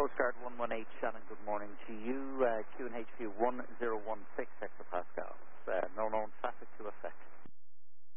Coast Guard 118 Shannon, good morning to you. QNH view 1016, extra pass.